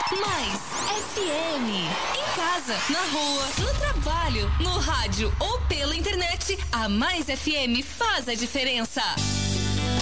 Mais FM. Em casa, na rua, no trabalho, no rádio ou pela internet, a Mais FM faz a diferença.